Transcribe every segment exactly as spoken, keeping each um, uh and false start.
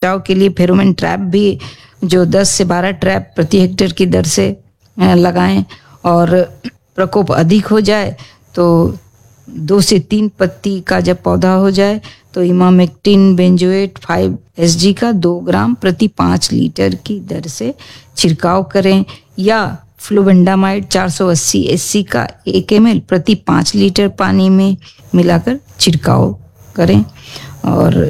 बचाव के लिए फेरोमोन ट्रैप भी जो दस से बारह ट्रैप प्रति हेक्टेयर की दर से लगाएं, और प्रकोप अधिक हो जाए तो दो से तीन पत्ती का जब पौधा हो जाए तो इमामेक्टिन बेंजोएट फाइव एसजी का दो ग्राम प्रति पाँच लीटर की दर से छिड़काव करें, या फ्लुवेंडामाइड चार सौ अस्सी एससी का एक एम एल प्रति पाँच लीटर पानी में मिलाकर छिड़काव करें, और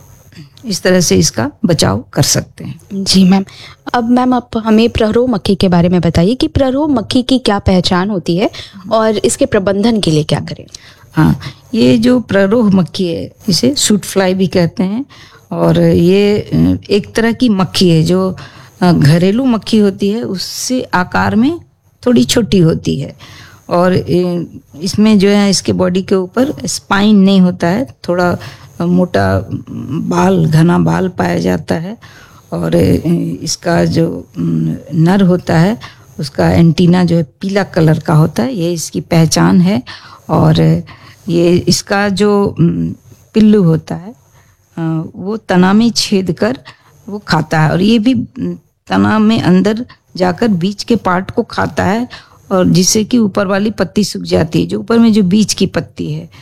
इस तरह से इसका बचाव कर सकते हैं। जी मैम, अब मैम आप हमें प्ररोह मक्खी के बारे में बताइए कि प्ररोह मक्खी की क्या पहचान होती है और इसके प्रबंधन के लिए क्या करें। हाँ, ये जो प्ररोह मक्खी है इसे सूट फ्लाई भी कहते हैं, और ये एक तरह की मक्खी है जो घरेलू मक्खी होती है, उससे आकार में थोड़ी छोटी होती है, और इसमें जो है इसके बॉडी के ऊपर स्पाइन नहीं होता है, थोड़ा मोटा बाल, घना बाल पाया जाता है, और इसका जो नर होता है उसका एंटीना जो है पीला कलर का होता है, ये इसकी पहचान है। और ये इसका जो पिल्लू होता है वो तना में छेद कर वो खाता है, और ये भी तना में अंदर जाकर बीच के पार्ट को खाता है, और जिससे कि ऊपर वाली पत्ती सूख जाती है, जो ऊपर में जो बीच की पत्ती है,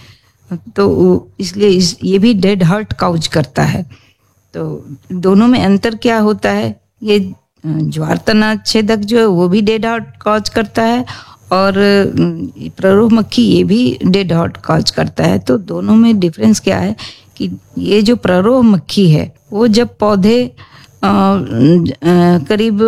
तो इसलिए इस ये भी डेड हार्ट काउज करता है। तो दोनों में अंतर क्या होता है, ये ज्वार तना छेदक जो है वो भी डेड हार्ट काउज करता है, और प्ररोह मक्खी ये भी डेड हार्ट काउज करता है। तो दोनों में डिफरेंस क्या है कि ये जो प्ररोह मक्खी है वो जब पौधे आ, आ, करीब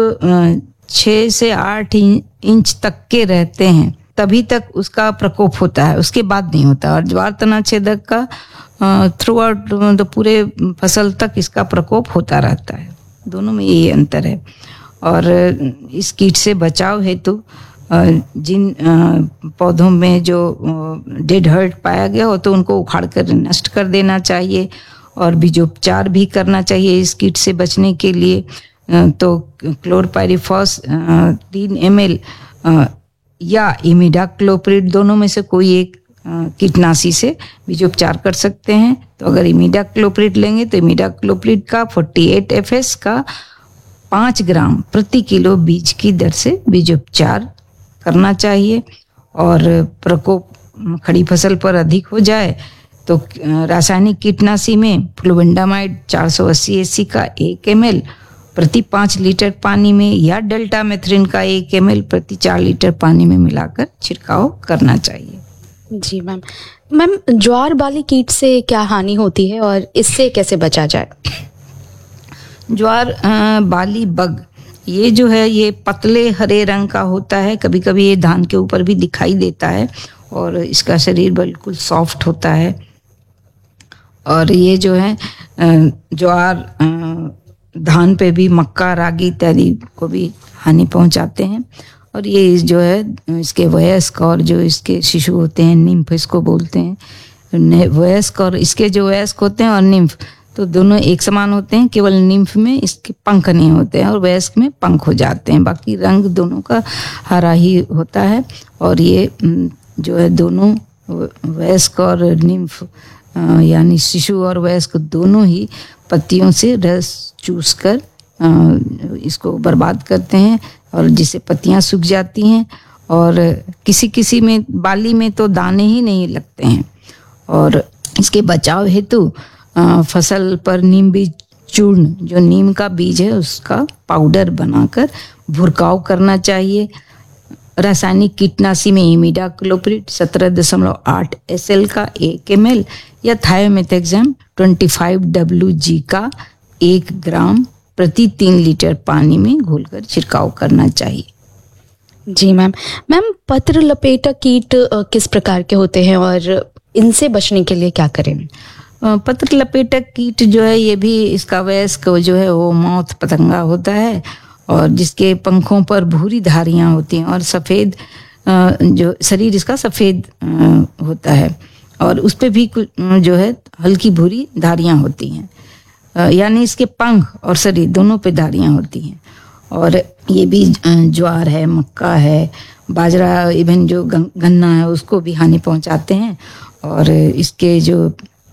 छः से आठ इंच तक के रहते हैं तभी तक उसका प्रकोप होता है, उसके बाद नहीं होता। और ज्वार तना छेदक का थ्रू आउट तो पूरे फसल तक इसका प्रकोप होता रहता है। दोनों में यही अंतर है। और इस कीट से बचाव हेतु जिन पौधों में जो डेड हर्ट पाया गया हो तो उनको उखाड़ कर नष्ट कर देना चाहिए, और बीजोपचार भी करना चाहिए इस कीट से बचने के लिए। तो क्लोरपाइरिफॉस तीन एम एल या इमिडाक्लोप्रिड दोनों में से कोई एक कीटनाशी से बीजोपचार कर सकते हैं। तो अगर इमिडाक्लोप्रिड लेंगे तो इमिडाक्लोप्रिड का अड़तालीस एफ एस का पाँच ग्राम प्रति किलो बीज की दर से बीजोपचार करना चाहिए। और प्रकोप खड़ी फसल पर अधिक हो जाए तो रासायनिक कीटनाशी में फ्लुवेंडामाइड चार सौ अस्सी एससी का एक एम एल प्रति पाँच लीटर पानी में, या डेल्टा मेथ्रिन का एक एम एल प्रति चार लीटर पानी में मिलाकर छिड़काव करना चाहिए। जी मैम। मैम, ज्वार बाली कीट से क्या हानि होती है और इससे कैसे बचा जाए? ज्वार बाली बग ये जो है ये पतले हरे रंग का होता है, कभी कभी ये धान के ऊपर भी दिखाई देता है, और इसका शरीर बिल्कुल सॉफ्ट होता है। और ये जो है ज्वार धान पे भी, मक्का, रागी इत्यादि को भी हानि पहुंचाते हैं। और ये जो है इसके वयस्क और जो इसके शिशु होते हैं, निम्फ इसको बोलते हैं, वयस्क और इसके जो वयस्क होते हैं और निम्फ तो दोनों एक समान होते हैं, केवल निम्फ में इसके पंख नहीं होते हैं और वयस्क में पंख हो जाते हैं, बाकी रंग दोनों का हरा ही होता है। और ये जो है दोनों वयस्क और निम्फ यानी शिशु और वयस्क दोनों ही पत्तियों से रस चूस कर इसको बर्बाद करते हैं, और जिससे पत्तियां सूख जाती हैं, और किसी किसी में बाली में तो दाने ही नहीं लगते हैं। और इसके बचाव हेतु फसल पर नीम बीज चूर्ण, जो नीम का बीज है उसका पाउडर बनाकर भुरकाव करना चाहिए। रासायनिक कीटनाशी में इमिडाक्लोप्रिड सत्रह दशमलव आठ एस एल का एक एम एल या थायोमेथेक्सम पच्चीस डब्ल्यू जी का एक ग्राम प्रति तीन लीटर पानी में घोलकर छिड़काव करना चाहिए। जी मैम। मैम, पत्र लपेटक कीट किस प्रकार के होते हैं और इनसे बचने के लिए क्या करें? पत्र लपेटक कीट जो है ये भी, इसका वयस्क जो है वो मौत पतंगा होता है, और जिसके पंखों पर भूरी धारियां होती हैं, और सफ़ेद जो शरीर इसका सफ़ेद होता है, और उस पे भी कुछ जो है हल्की भूरी धारियां होती हैं, यानी इसके पंख और शरीर दोनों पे धारियां होती हैं। और ये भी ज्वार है, मक्का है, बाजरा, इवन जो गन्ना है उसको भी हानि पहुंचाते हैं। और इसके जो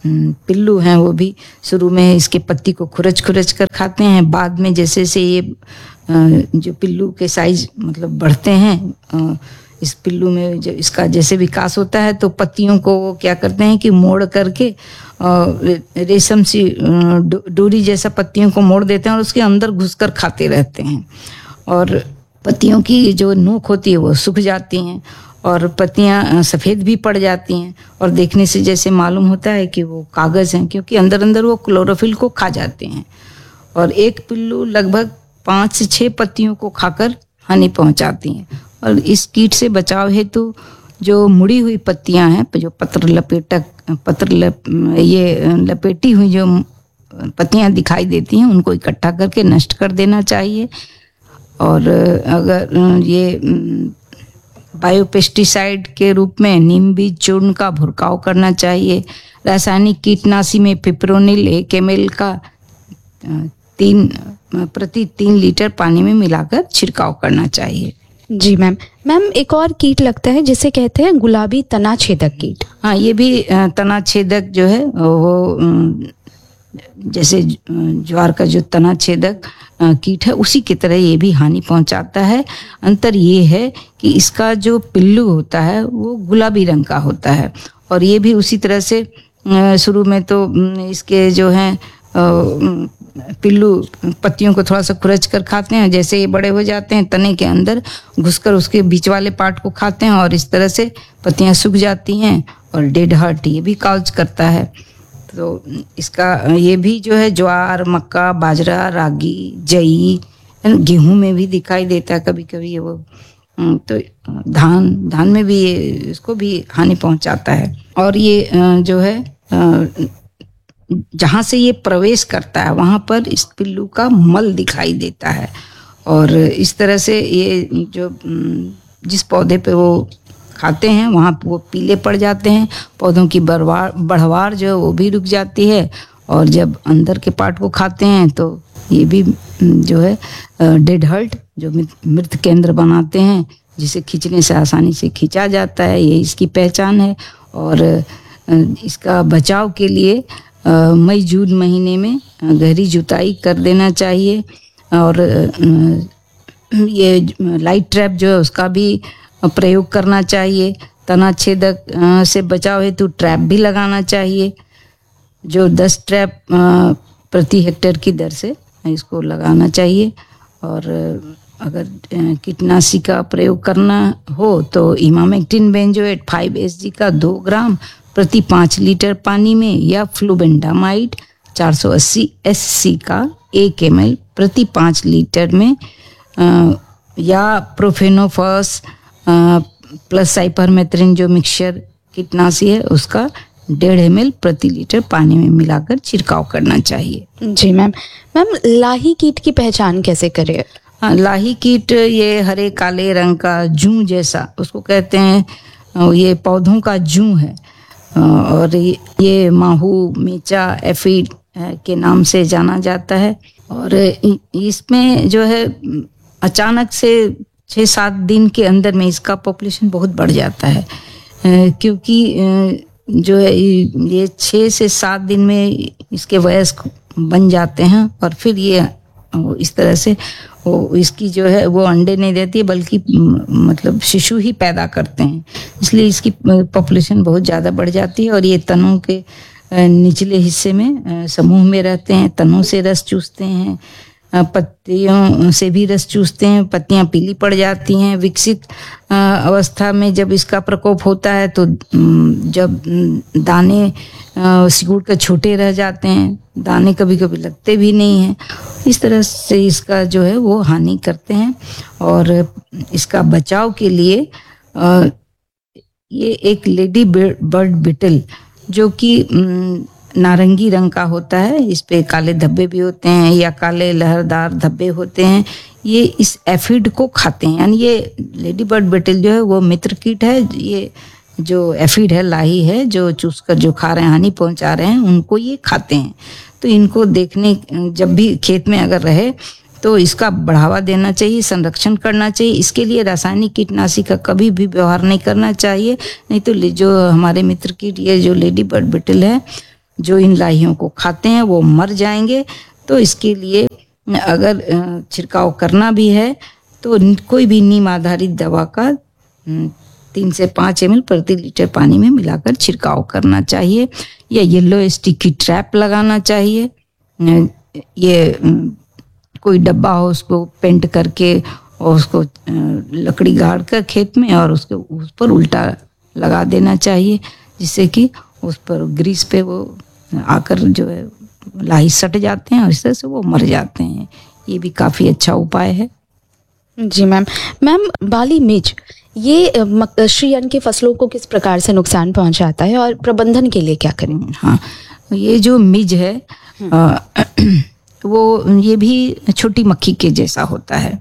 पिल्लू हैं वो भी शुरू में इसके पत्ती को खुरच खुरच कर खाते हैं। बाद में जैसे जैसे ये जो पिल्लू के साइज मतलब बढ़ते हैं, इस पिल्लू में जब इसका जैसे विकास होता है तो पत्तियों को वो क्या करते हैं कि मोड़ करके रेशम सी डोरी जैसा पत्तियों को मोड़ देते हैं और उसके अंदर घुसकर खाते रहते हैं। और पत्तियों की जो नोक होती है वो सूख जाती हैं और पत्तियां सफ़ेद भी पड़ जाती हैं और देखने से जैसे मालूम होता है कि वो कागज़ हैं, क्योंकि अंदर अंदर वो क्लोरोफिल को खा जाते हैं। और एक पिल्लू लगभग पाँच से छः पत्तियों को खाकर हानि पहुंचाती हैं। और इस कीट से बचाव हेतु जो मुड़ी हुई पत्तियां हैं, जो पत्र लपेटक पत्र लप, ये लपेटी हुई जो पत्तियां दिखाई देती हैं उनको इकट्ठा करके नष्ट कर देना चाहिए। और अगर ये बायोपेस्टिसाइड के रूप में नीम बीज चूर्ण का भुरकाव करना चाहिए। रासायनिक कीटनाशी में पिप्रोनिल एक एम एल का तीन प्रति तीन लीटर पानी में मिलाकर छिड़काव करना चाहिए। जी मैम। मैम एक और कीट लगता है जिसे कहते हैं गुलाबी तना छेदक कीट। हाँ, ये भी तना छेदक जो है वो जैसे ज्वार का जो तना छेदक कीट है उसी की तरह ये भी हानि पहुंचाता है। अंतर ये है कि इसका जो पिल्लू होता है वो गुलाबी रंग का होता है और ये भी उसी तरह से शुरू में तो इसके जो हैं पिल्लू पत्तियों को थोड़ा सा खुरच कर खाते हैं। जैसे ये बड़े हो जाते हैं तने के अंदर घुसकर उसके बीच वाले पार्ट को खाते हैं और इस तरह से पत्तियां सूख जाती हैं। और डेड हार्ट ये भी काउज करता है। तो इसका ये भी जो है ज्वार, मक्का, बाजरा, रागी, जई, गेहूं में भी दिखाई देता है कभी कभी वो। तो धान धान में भी ये इसको भी हानि पहुंचाता है। और ये जो है जहाँ से ये प्रवेश करता है वहाँ पर इस पिल्लू का मल दिखाई देता है। और इस तरह से ये जो जिस पौधे पे वो खाते हैं वहाँ वो पीले पड़ जाते हैं, पौधों की बढ़वार बढ़वार जो है वो भी रुक जाती है। और जब अंदर के पार्ट को खाते हैं तो ये भी जो है डेड हार्ट जो मृत केंद्र बनाते हैं जिसे खींचने से आसानी से खींचा जाता है, ये इसकी पहचान है। और इसका बचाव के लिए मई जून महीने में गहरी जुताई कर देना चाहिए। और ये लाइट ट्रैप जो है उसका भी प्रयोग करना चाहिए। तना छेदक से बचाव हेतु ट्रैप भी लगाना चाहिए जो दस ट्रैप प्रति हेक्टेयर की दर से इसको लगाना चाहिए। और अगर कीटनाशी का प्रयोग करना हो तो emamectin benzoate five S G का दो ग्राम प्रति पाँच लीटर पानी में या फ्लूबेंडामाइड चार सौ अस्सी एस सी का एक एम एल प्रति पाँच लीटर में आ, या प्रोफेनोफॉस प्लस साइपरमेथ्रिन जो मिक्सचर कीटनाशी है उसका डेढ़ एम एल प्रति लीटर पानी में मिलाकर छिड़काव करना चाहिए। जी मैम। मैम लाही कीट की पहचान कैसे करें? हाँ, लाही कीट ये हरे काले रंग का जूं जैसा उसको कहते हैं, ये पौधों का जूं है। और ये माहू, मेचा, एफिड के नाम से जाना जाता है। और इसमें जो है अचानक से छः सात दिन के अंदर में इसका पॉपुलेशन बहुत बढ़ जाता है, क्योंकि जो है ये छः से सात दिन में इसके वयस्क बन जाते हैं और फिर ये इस तरह से वो इसकी जो है वो अंडे नहीं देती बल्कि मतलब शिशु ही पैदा करते हैं, इसलिए इसकी पॉपुलेशन बहुत ज़्यादा बढ़ जाती है। और ये तनों के निचले हिस्से में समूह में रहते हैं, तनों से रस चूसते हैं, पत्तियों से भी रस चूसते हैं, पत्तियां पीली पड़ जाती हैं। विकसित अवस्था में जब इसका प्रकोप होता है तो जब दाने सिकुड़ कर छोटे रह जाते हैं, दाने कभी कभी लगते भी नहीं हैं, इस तरह से इसका जो है वो हानि करते हैं। और इसका बचाव के लिए ये एक लेडी बर्ड बिटल जो कि नारंगी रंग का होता है, इस पे काले धब्बे भी होते हैं या काले लहरदार धब्बे होते हैं, ये इस एफिड को खाते हैं। यानी ये लेडी बर्ड बिटल जो है वो मित्र कीट है। ये जो एफिड है, लाही है, जो चूस कर जो खा रहे हैं, हानि पहुंचा रहे हैं, उनको ये खाते हैं। तो इनको देखने जब भी खेत में अगर रहे तो इसका बढ़ावा देना चाहिए, संरक्षण करना चाहिए। इसके लिए रासायनिक कीटनाशी का कभी भी व्यवहार नहीं करना चाहिए, नहीं तो जो हमारे मित्र कीट ये जो लेडी बर्ड बिटल है जो इन लाहियों को खाते हैं वो मर जाएंगे। तो इसके लिए अगर छिड़काव करना भी है तो कोई भी नीम आधारित दवा का तीन से पाँच एम एल प्रति लीटर पानी में मिलाकर छिड़काव करना चाहिए, या येलो स्टिकी ट्रैप लगाना चाहिए। ये कोई डब्बा हो उसको पेंट करके और उसको लकड़ी गाड़ कर खेत में और उसके उस पर उल्टा लगा देना चाहिए, जिससे कि उस पर ग्रीस पे वो आकर जो है लाही सट जाते हैं और इस तरह से वो मर जाते हैं। ये भी काफ़ी अच्छा उपाय है। जी मैम। मैम, बाली मिर्च ये श्री अन्न की फसलों को किस प्रकार से नुकसान पहुंचाता है और प्रबंधन के लिए क्या करें? हाँ, ये जो मिर्च है आ, वो ये भी छोटी मक्खी के जैसा होता है।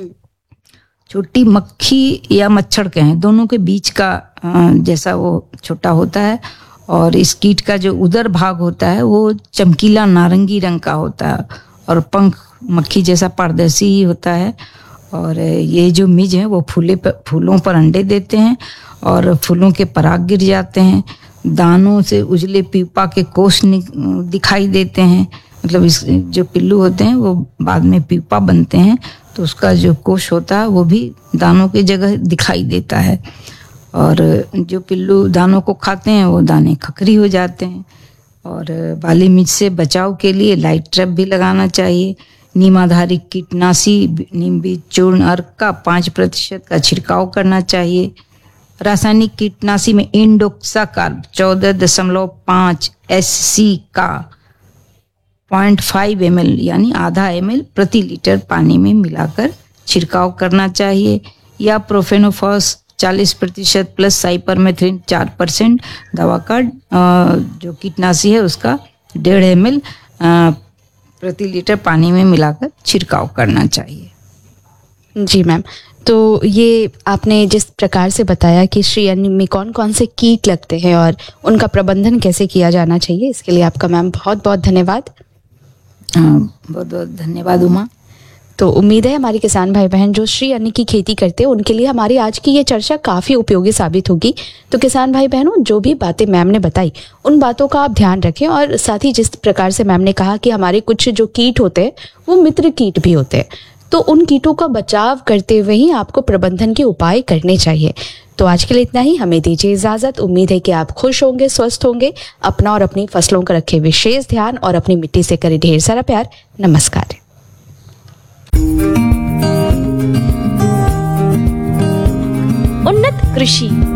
छोटी मक्खी या मच्छर कहें, दोनों के बीच का जैसा वो छोटा होता है। और इस कीट का जो उदर भाग होता है वो चमकीला नारंगी रंग का होता है और पंख मक्खी जैसा पारदर्शी ही होता है। और ये जो मिर्च है वो फूले पर फूलों पर अंडे देते हैं और फूलों के पराग गिर जाते हैं। दानों से उजले पीपा के कोष दिखाई देते हैं। मतलब इस जो पिल्लू होते हैं वो बाद में पीपा बनते हैं, तो उसका जो कोष होता है वो भी दानों की जगह दिखाई देता है। और जो पिल्लू दानों को खाते हैं वो दाने खखरी हो जाते हैं। और बाली मिर्च से बचाव के लिए लाइट ट्रैप भी लगाना चाहिए। नीम आधारित कीटनाशी नीम बीज चूर्ण अर्क का पाँच प्रतिशत का छिड़काव करना चाहिए। रासायनिक कीटनाशी में इंडोक्साकार्ब चौदह दशमलव पाँच एस सी का पॉइंट फाइव एम एल यानी आधा एम एल प्रति लीटर पानी में मिलाकर छिड़काव करना चाहिए। या प्रोफेनोफॉस चालीस प्रतिशत प्लस साइपरमेथ्रिन चार परसेंट दवा का जो कीटनाशी है उसका डेढ़ एम एल प्रति लीटर पानी में मिलाकर छिड़काव करना चाहिए। जी मैम। तो ये आपने जिस प्रकार से बताया कि श्री अन्न में कौन कौन से कीट लगते हैं और उनका प्रबंधन कैसे किया जाना चाहिए, इसके लिए आपका मैम बहुत बहुत धन्यवाद। बहुत बहुत धन्यवाद उमा। तो उम्मीद है हमारे किसान भाई बहन जो श्री अन्न की खेती करते हैं उनके लिए हमारी आज की ये चर्चा काफ़ी उपयोगी साबित होगी। तो किसान भाई बहनों, जो भी बातें मैम ने बताई उन बातों का आप ध्यान रखें। और साथ ही जिस प्रकार से मैम ने कहा कि हमारे कुछ जो कीट होते हैं वो मित्र कीट भी होते हैं, तो उन कीटों का बचाव करते हुए ही आपको प्रबंधन के उपाय करने चाहिए। तो आज के लिए इतना ही, हमें दीजिए इजाज़त। उम्मीद है कि आप खुश होंगे, स्वस्थ होंगे, अपना और अपनी फसलों का रखें विशेष ध्यान और अपनी मिट्टी से करें ढेर सारा प्यार। नमस्कार। उन्नत कृषि